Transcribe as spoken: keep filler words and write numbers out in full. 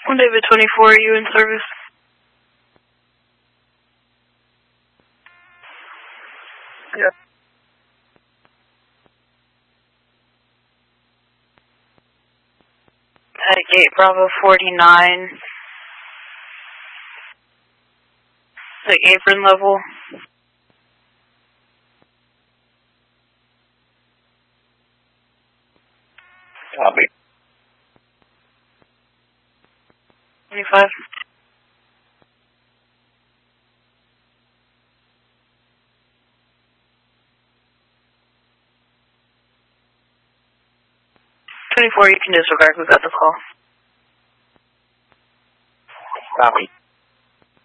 One David twenty-four, are you in service? Yeah. At gate Bravo forty-nine. The apron level. Copy. twenty-five. twenty-four, you can disregard. We got the call. Copy.